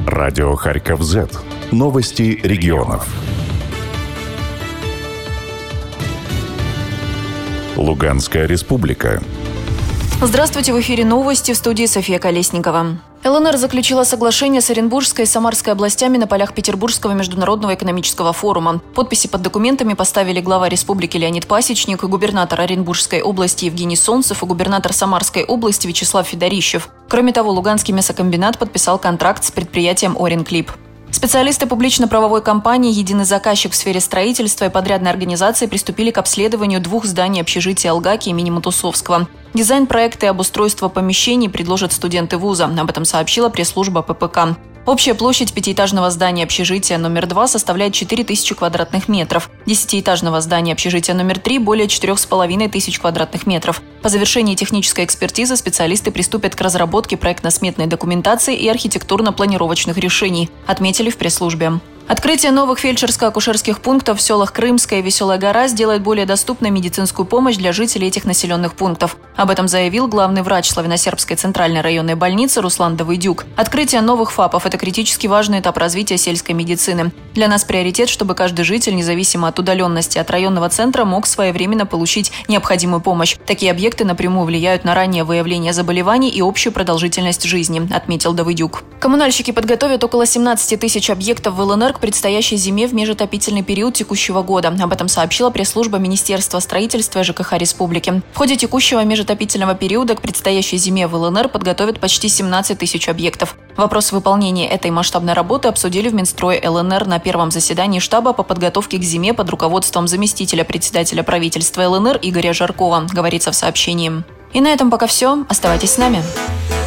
Радио Харьков Z. Новости регионов. Луганская республика. Здравствуйте, в эфире новости, в студии София Колесникова. ЛНР заключила соглашение с Оренбургской и Самарской областями на полях Петербургского международного экономического форума. Подписи под документами поставили глава республики Леонид Пасечник, губернатор Оренбургской области Евгений Солнцев и губернатор Самарской области Вячеслав Федорищев. Кроме того, Луганский мясокомбинат подписал контракт с предприятием «Оренклип». Специалисты публично-правовой компании «Единый заказчик» в сфере строительства и подрядной организации приступили к обследованию 2 зданий общежития «Алгаки» имени Матусовского. Дизайн проекта и обустройство помещений предложат студенты вуза. Об этом сообщила пресс-служба ППК. Общая площадь 5-этажного здания общежития номер 2 составляет 4000 квадратных метров. 10-этажного здания общежития номер 3 – более 4500 квадратных метров. По завершении технической экспертизы специалисты приступят к разработке проектно-сметной документации и архитектурно-планировочных решений, отметили в пресс-службе. Открытие новых фельдшерско-акушерских пунктов в селах Крымская и Веселая гора сделает более доступной медицинскую помощь для жителей этих населенных пунктов. Об этом заявил главный врач Славяно-Сербской центральной районной больницы Руслан Давыдюк. Открытие новых ФАПов – это критически важный этап развития сельской медицины. Для нас приоритет, чтобы каждый житель, независимо от удаленности от районного центра, мог своевременно получить необходимую помощь. Такие объекты напрямую влияют на раннее выявление заболеваний и общую продолжительность жизни, отметил Давыдюк. Коммунальщики подготовят около 17 тысяч объектов в ЛНР к предстоящей зиме в межотопительный период текущего года. Об этом сообщила пресс-служба Министерства строительства и ЖКХ Республики. В ходе текущего межотопительного периода к предстоящей зиме в ЛНР подготовят почти 17 тысяч объектов. Вопрос выполнения этой масштабной работы обсудили в Минстрое ЛНР на первом заседании штаба по подготовке к зиме под руководством заместителя председателя правительства ЛНР Игоря Жаркова, говорится в сообщении. И на этом пока все. Оставайтесь с нами.